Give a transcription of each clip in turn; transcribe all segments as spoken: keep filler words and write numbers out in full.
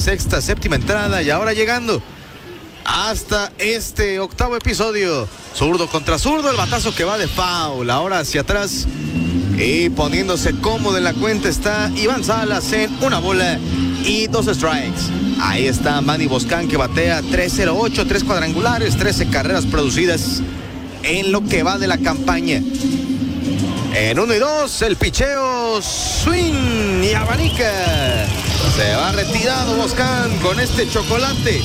sexta, séptima entrada y ahora llegando hasta este octavo episodio. Zurdo contra zurdo, el batazo que va de foul, ahora hacia atrás y poniéndose cómodo en la cuenta está Iván Salas en una bola y dos strikes. Ahí está Manny Boscán que batea tres cero ocho, tres cuadrangulares, trece carreras producidas en lo que va de la campaña. En uno y dos, el picheo, swing y abanica. Se va retirado Boscán con este chocolate.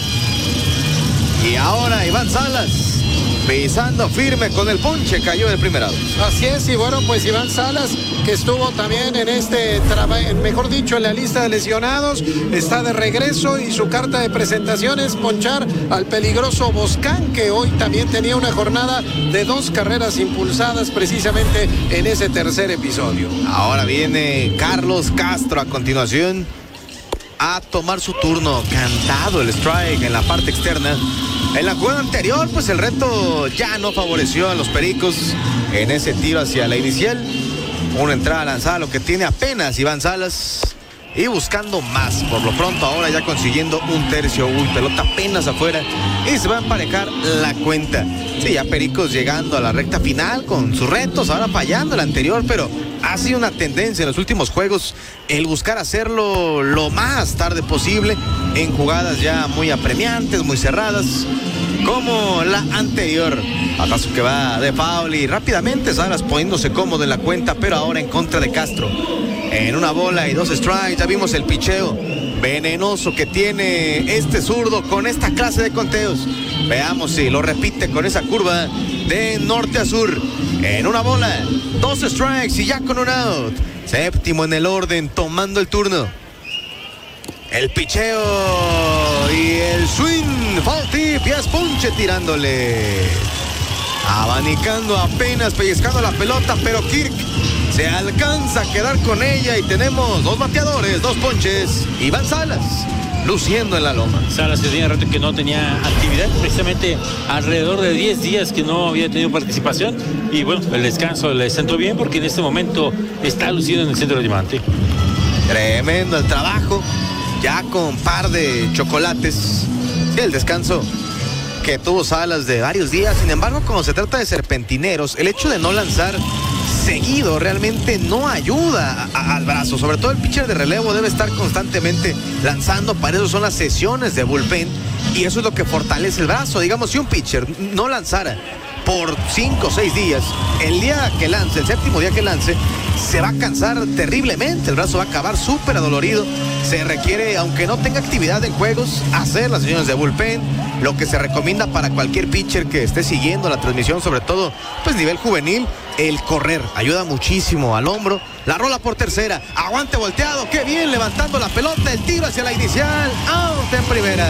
Y ahora Iván Salas pisando firme con el ponche, cayó el primer out. Así es, y bueno, pues Iván Salas, que estuvo también en este trabajo, mejor dicho, en la lista de lesionados, está de regreso y su carta de presentación es ponchar al peligroso Boscán, que hoy también tenía una jornada de dos carreras impulsadas precisamente en ese tercer episodio. Ahora viene Carlos Castro a continuación a tomar su turno. Cantado el strike en la parte externa. En la jugada anterior, pues el reto ya no favoreció a los Pericos en ese tiro hacia la inicial. Una entrada lanzada, lo que tiene apenas Iván Salas. Y buscando más, por lo pronto ahora ya consiguiendo un tercio. Uy, pelota apenas afuera. Y se va a emparejar la cuenta. Sí, ya Pericos llegando a la recta final con sus retos, ahora fallando el anterior, pero ha sido una tendencia en los últimos juegos el buscar hacerlo lo más tarde posible en jugadas ya muy apremiantes, muy cerradas, como la anterior. Batazo que va de foul y rápidamente Salas poniéndose cómodo en la cuenta, pero ahora en contra de Castro. En una bola y dos strikes, ya vimos el picheo venenoso que tiene este zurdo con esta clase de conteos. Veamos si lo repite con esa curva de norte a sur. En una bola, dos strikes y ya con un out. Séptimo en el orden, tomando el turno. El picheo y el swing, foul tip y es ponche tirándole. Abanicando apenas, pellizcando la pelota, pero Kirk se alcanza a quedar con ella y tenemos dos bateadores, dos ponches. Iván Salas luciendo en la loma. Salas que tenía rato que no tenía actividad, precisamente alrededor de diez días que no había tenido participación, y bueno, el descanso le sentó bien porque en este momento está luciendo en el centro de diamante. Tremendo el trabajo, ya con par de chocolates. Sí, el descanso que tuvo Salas de varios días. Sin embargo, cuando se trata de serpentineros, el hecho de no lanzar seguido realmente no ayuda a, a, al brazo. Sobre todo el pitcher de relevo debe estar constantemente lanzando. Para eso son las sesiones de bullpen y eso es lo que fortalece el brazo. Digamos, si un pitcher no lanzara por cinco o seis días, el día que lance, el séptimo día que lance, se va a cansar terriblemente. El brazo va a acabar súper adolorido. Se requiere, aunque no tenga actividad en juegos, hacer las sesiones de bullpen, lo que se recomienda para cualquier pitcher que esté siguiendo la transmisión, sobre todo pues nivel juvenil. El correr ayuda muchísimo al hombro. La rola por tercera, aguante volteado, qué bien levantando la pelota, el tiro hacia la inicial, out en primera.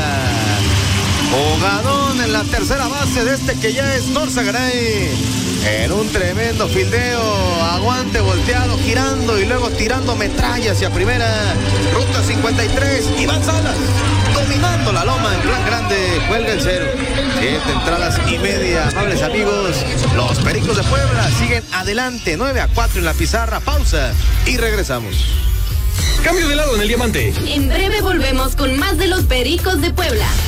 Jugadón en la tercera base de este que ya es Norzagaray. En un tremendo fildeo, aguante volteado, girando y luego tirando metralla hacia primera. Ruta cincuenta y tres, Iván Salas dominando la loma en plan grande, cuelga el cero. Siete entradas y media, amables amigos. Los Pericos de Puebla siguen adelante, nueve a cuatro en la pizarra. Pausa y regresamos. Cambio de lado en el diamante. En breve volvemos con más de los Pericos de Puebla.